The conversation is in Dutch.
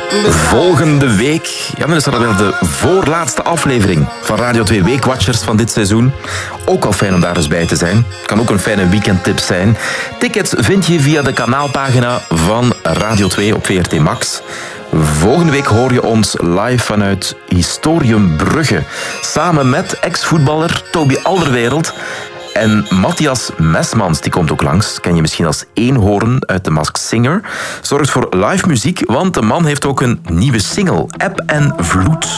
Volgende week dan is er wel de voorlaatste aflevering van Radio 2 Weekwatchers van dit seizoen. Ook al fijn om daar eens bij te zijn. Kan ook een fijne weekendtip zijn. Tickets vind je via de kanaalpagina van Radio 2 op VRT Max. Volgende week hoor je ons live vanuit Historium Brugge. Samen met ex-voetballer Toby Alderweireld en Matthias Mesmans, die komt ook langs. Ken je misschien als Eenhoorn uit The Masked Singer. Zorgt voor live muziek, want de man heeft ook een nieuwe single, Eb en Vloed.